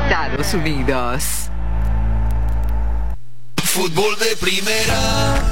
Estados Unidos. Fútbol de primera.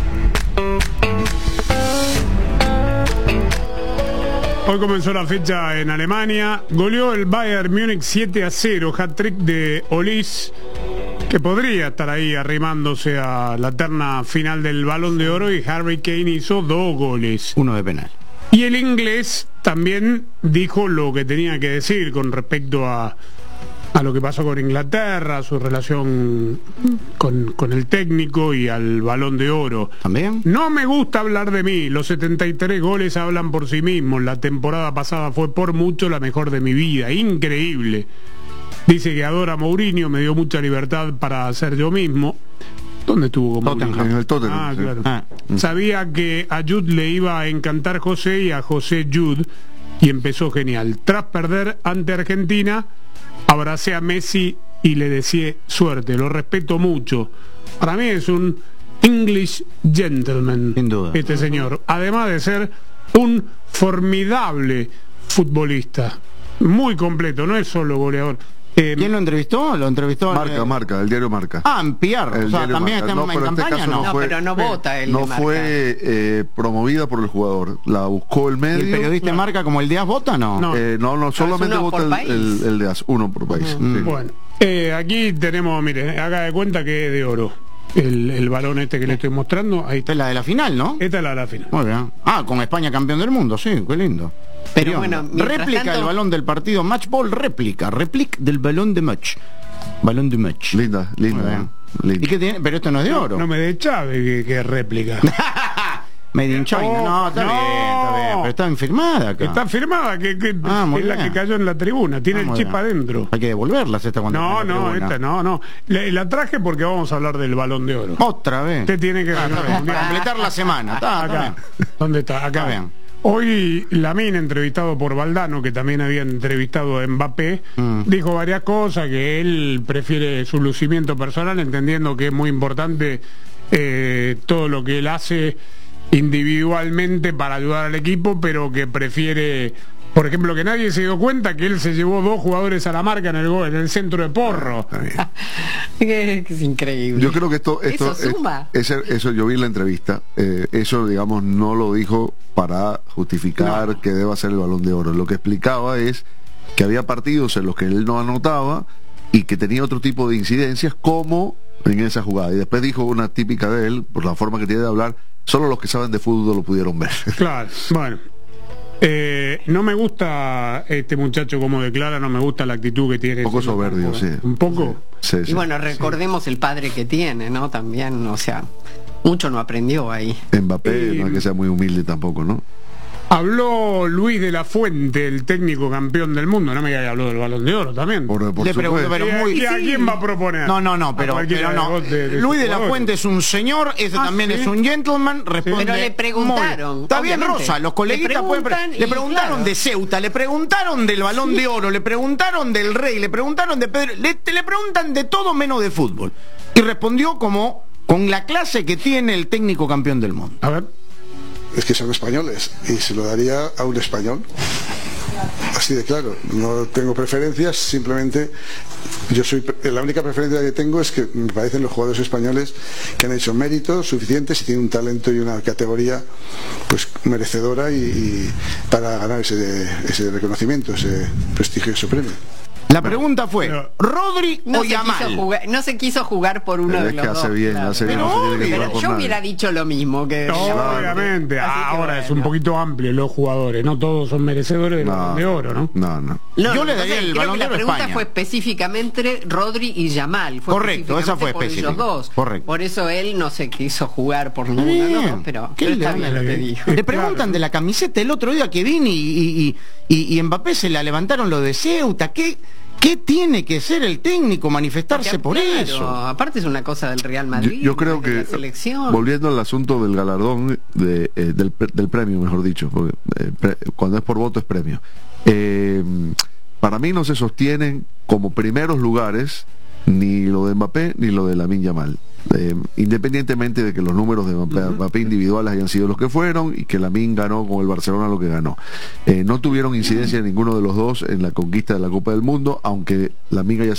Hoy comenzó la fecha en Alemania. Goleó el Bayern Múnich 7-0, hat-trick de Olise, que podría estar ahí arrimándose a la terna final del Balón de Oro, y Harry Kane hizo 2 goles. Uno de penal. Y el inglés también dijo lo que tenía que decir con respecto a lo que pasó con Inglaterra, su relación con el técnico y al Balón de Oro. ¿También? No me gusta hablar de mí, los 73 goles hablan por sí mismos, la temporada pasada fue por mucho la mejor de mi vida, increíble. Dice que adora a Mourinho, me dio mucha libertad para hacer yo mismo. ¿Dónde estuvo con Mourinho? En el Tottenham. Ah, Sí. claro. Sabía que a Jude le iba a encantar José y a José Jude, y empezó genial. Tras perder ante Argentina, abracé a Messi y le deseé suerte, lo respeto mucho. Para mí es un English gentleman, Sin duda. este señor, además de ser un formidable futbolista, muy completo, no es solo goleador. ¿Quién lo entrevistó? Lo entrevistó Marca, el diario Marca. Ah, en PR. El O sea, diario también Marca. está No, en pero en este campaña, caso ¿no? No, pero no vota él. No fue promovida por el jugador, la buscó el ¿Y medio. el periodista Marca como el Díaz vota, no? No. No, solamente uno por vota país. el de AS, uno por país. Sí. Bueno, aquí tenemos, mire, haga de cuenta que es de oro el balón este que le estoy mostrando. Ahí Esta está. es la de la final, ¿no? Esta es la final. Muy bien. Ah, con España campeón del mundo, sí, qué lindo. Pero Qué bueno, onda. mientras réplica tanto- del balón del partido Matchball, réplica del balón de match. Balón de match. Linda, Muy linda. bien. linda. ¿Y qué tiene? Pero esto no es de oro. No me dé Chávez que réplica. Made in China. No, está No. bien, está bien. Pero está firmada acá. Está firmada, que muy es la bien. que cayó en la tribuna, tiene el Muy chip bien. adentro. Hay que devolverlas esta cuando No, esté en la no, tribuna. esta no. La traje porque vamos a hablar del Balón de Oro. Otra vez. Usted tiene que Está bien. Para completar la semana. Está acá. bien. ¿Dónde está? Acá. Está bien. Hoy Lamine, entrevistado por Valdano, que también había entrevistado a Mbappé, dijo varias cosas, que él prefiere su lucimiento personal, entendiendo que es muy importante todo lo que él hace individualmente para ayudar al equipo, pero que prefiere, por ejemplo, que nadie se dio cuenta que él se llevó 2 jugadores a la marca en el centro de Porro. Es increíble. Yo creo que esto Eso suma. eso yo vi en la entrevista. Eso, digamos, no lo dijo para justificar que deba ser el Balón de Oro. Lo que explicaba es que había partidos en los que él no anotaba y que tenía otro tipo de incidencias, como en esa jugada. Y después dijo una típica de él, por la forma que tiene de hablar: solo los que saben de fútbol lo pudieron ver. Claro, bueno. No me gusta este muchacho como declara, no me gusta la actitud que tiene. Un poco soberbio, sí. Un poco. Sí, Y sí. bueno, recordemos el padre que tiene, ¿no? También, o sea, mucho no aprendió ahí. Mbappé no es que sea muy humilde tampoco, ¿no? Habló Luis de la Fuente, el técnico campeón del mundo. No me diga que habló del Balón de Oro también. Por Le pregunto, supuesto. pero ¿Y a- muy- y a quién va a proponer? No, A pero cualquiera no. de Luis de la sus Fuente es un señor, ese Ah, también ¿sí? es un gentleman, responde. Pero le preguntaron, muy- Está bien, obviamente. Rosa, los coleguitas Le preguntan le y preguntaron claro. de Ceuta, le preguntaron del Balón de Oro, le preguntaron del Rey, le preguntaron de Pedro, le preguntan de todo menos de fútbol. Y respondió como con la clase que tiene el técnico campeón del mundo. A ver. Es que son españoles y se lo daría a un español. Así de claro, no tengo preferencias, simplemente la única preferencia que tengo es que me parecen los jugadores españoles que han hecho méritos suficientes y tienen un talento y una categoría pues merecedora y para ganar ese reconocimiento, ese prestigioso premio. La pregunta fue, Pero- ¿Rodri No o se, Yamal? no se quiso jugar por uno Pero de es los que hace dos. bien, claro. hace bien, Pero no se tiene que obvio, jugar por Yo nadie. hubiera dicho lo mismo que No, obviamente. Así que Ahora es un bueno. poquito amplio los jugadores. No todos son merecedores del Balón de Oro, ¿no? No. No, Yo le daría entonces, el creo Balón que de la Oro a pregunta España. fue específicamente Rodri y Yamal. Fue Correcto, esa fue específicamente por específica. ellos dos. Correcto. Por eso él no se quiso jugar por ninguno, Bien. no, pero ¿Qué está le- bien lo que dijo. Le preguntan Claro. de la camiseta el otro día que vine y Mbappé se la levantaron lo de Ceuta. ¿Qué tiene que ser el técnico manifestarse por Claro, eso? aparte es una cosa del Real Madrid. Yo creo de que, la selección. volviendo al asunto del galardón, del premio, mejor dicho, porque cuando es por voto es premio, para mí no se sostienen como primeros lugares ni lo de Mbappé ni lo de Lamine Yamal. Independientemente de que los números de Mbappé individuales hayan sido los que fueron y que Lamine ganó con el Barcelona lo que ganó, no tuvieron incidencia ninguno de los dos en la conquista de la Copa del Mundo, aunque Lamine haya